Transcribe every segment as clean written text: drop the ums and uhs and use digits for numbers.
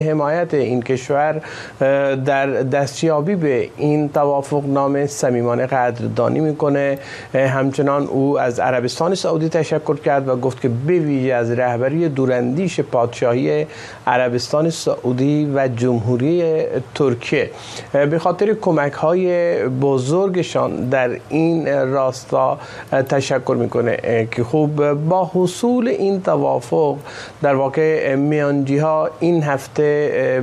حمایت این کشور در دستیابی به این توافقنامه صمیمانه قدردانی میکنه. همچنان او از عربستان سعودی تشکر کرد و گفت که به ویژه از رهبری دوراندیش پادشاهی عربستان سعودی و جمهوری ترکیه به خاطر کمک‌های بزرگشان در این راستا تشکر میکنه که خوب با حصول این توافق در واقع میانجی‌ها این هفته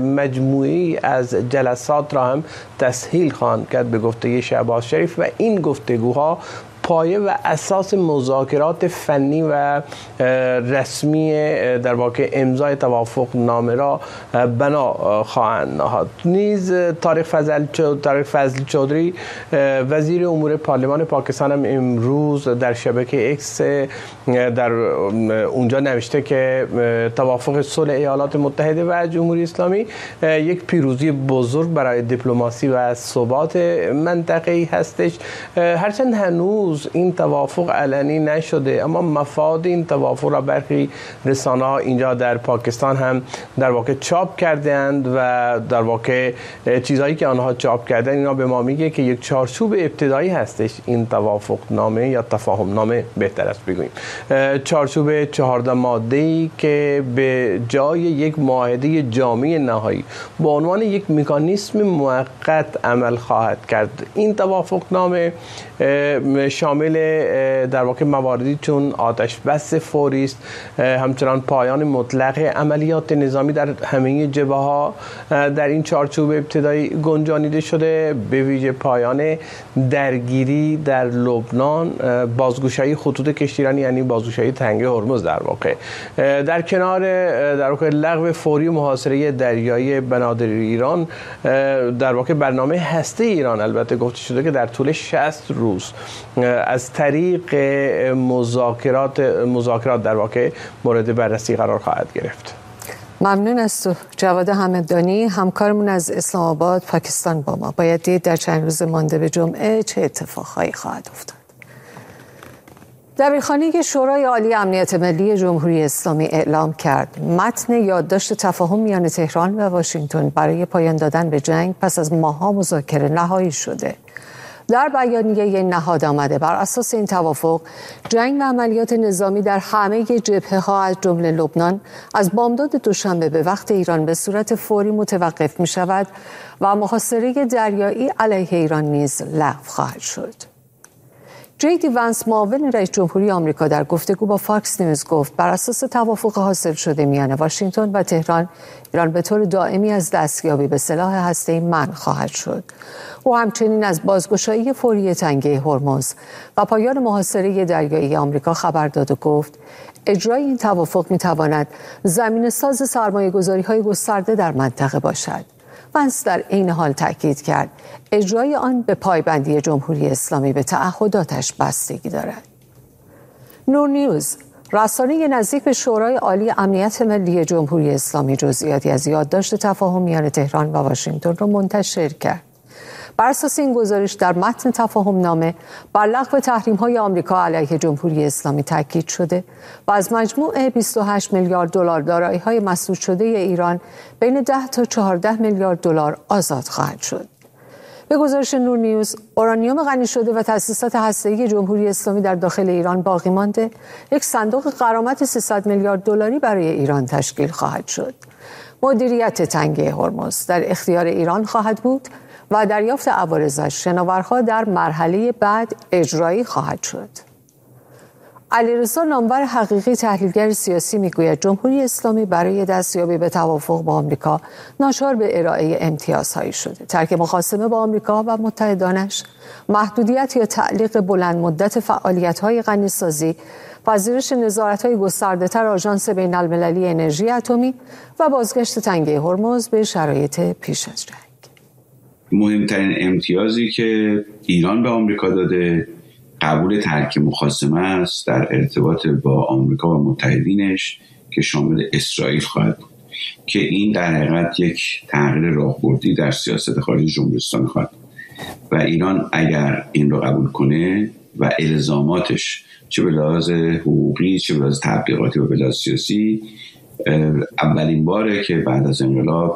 مجموعی از جلسات را هم تسهیل خواهند کرد به گفته شهباز شریف و این گفتگوها پایه و اساس مذاکرات فنی و رسمی در واقع امضای توافق نامه را بنا خواهند نهاد. نیز طارق فضل چودری وزیر امور پارلمان پاکستان هم امروز در شبکه اکس در اونجا نوشته که توافق صلح ایالات متحده و جمهوری اسلامی یک پیروزی بزرگ برای دیپلماسی و ثبات منطقه‌ای هستش. هرچند هنوز این توافق علنی نشده، اما مفاد این توافق را برخی رسانه‌ها اینجا در پاکستان هم در واقع چاپ کردند و در واقع چیزهایی که آنها چاپ کردن اینا به ما میگه که یک چارچوب ابتدایی هستش این توافق نامه یا تفاهم نامه بهتر است بگوییم، چارچوب 14 ماده‌ای که به جای یک معاهده جامع نهایی با عنوان یک مکانیزم موقت عمل خواهد کرد. این توافق نامه شامل در واقع مواردی چون آتش بس فوری است، همچنان پایان مطلق عملیات نظامی در همه جبهه‌ها در این چارچوب ابتدایی گنجانیده شده، به ویژه پایان درگیری در لبنان، بازگشایی خطوط کشتیرانی یعنی بازگشایی تنگه هرمز در واقع، در کنار در واقع لغو فوری محاصره دریایی بنادر ایران، در واقع برنامه هسته ایران البته گفته شده که در طول 60 روز از طریق مذاکرات در واقع مورد بررسی قرار خواهد گرفت. ممنون از تو جواد حمدانی، همکارمون از اسلام آباد پاکستان با ما. باید دید در چند روز مانده به جمعه چه اتفاقهایی خواهد افتاد. دبیرخانه شورای عالی امنیت ملی جمهوری اسلامی اعلام کرد متن یادداشت تفاهم میان تهران و واشنگتن برای پایان دادن به جنگ پس از ماه‌ها مذاکره نهایی شده. در بیانیه نهاد آمده بر اساس این توافق جنگ و عملیات نظامی در همه جبهه‌ها از جمله لبنان از بامداد دوشنبه به وقت ایران به صورت فوری متوقف می شود و محاصره دریایی علیه ایران نیز لغو خواهد شد. جی دی ونس معاون رئیس جمهوری آمریکا در گفتگو با فاکس نیوز گفت بر اساس توافق حاصل شده میان واشنگتن و تهران، ایران به طور دائمی از دستیابی به سلاح هسته‌ای منع خواهد شد. او همچنین از بازگشایی فوری تنگه هرمز و پایان محاصره دریایی آمریکا خبر داد و گفت اجرای این توافق می‌تواند زمینه‌ساز سرمایه‌گذاری‌های گسترده در منطقه باشد. ونس در این حال تأکید کرد اجرای آن به پایبندی جمهوری اسلامی به تعهداتش بستگی دارد. نور نیوز، رسانه نزدیک به شورای عالی امنیت ملی جمهوری اسلامی، جزئیاتی از یادداشت تفاهم میان تهران و واشنگتن را منتشر کرد. بر اساس این گزارش در متن تفاهم نامه بر لغو تحریم‌های آمریکا علیه جمهوری اسلامی تاکید شده و از مجموع 28 میلیارد دلار دارایی‌های مسدود شده ایران بین 10 تا 14 میلیارد دلار آزاد خواهد شد. به گزارش نور نیوز، اورانیوم غنی شده و تأسیسات هسته‌ای جمهوری اسلامی در داخل ایران باقی مانده یک صندوق غرامت 300 میلیارد دلاری برای ایران تشکیل خواهد شد. مدیریت تنگه هرمز در اختیار ایران خواهد بود و دریافت عوارضش شناورها در مرحله بعد اجرایی خواهد شد. علیرضا نامور حقیقی، تحلیلگر سیاسی، میگوید جمهوری اسلامی برای دستیابی به توافق با آمریکا ناچار به ارائه امتیازهایی شده. ترک مخاصمه با آمریکا و متحدانش، محدودیت یا تعلیق بلند مدت فعالیت‌های غنیسازی، پذیرش نظارت‌های گسترده‌تر آژانس بین‌المللی انرژی اتمی و بازگشت تنگه هرمز به شرایط پیش از جنگ. مهمترین امتیازی که ایران به آمریکا داده قبول ترک مخاصمه است در ارتباط با آمریکا و متحدینش که شامل اسرائیل خواهد بود که این در حقیقت یک تغییر راهبردی در سیاست خارجی جمهوری اسلامی خواهد و ایران اگر این رو قبول کنه و الزاماتش چه به لحاظ حقوقی چه به لحاظ تبلیغاتی و به لحاظ سیاسی اولین باره که بعد از انقلاب